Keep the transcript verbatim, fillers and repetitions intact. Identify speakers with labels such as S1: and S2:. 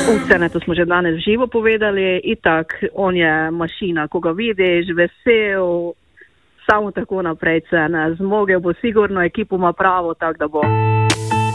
S1: Vse, to smo že danes živo povedali, itak, on je mašina, ko ga vidiš, vesel, samo tako naprej cene, zmogel bo sigurno, ekipo ima pravo, tako da bo.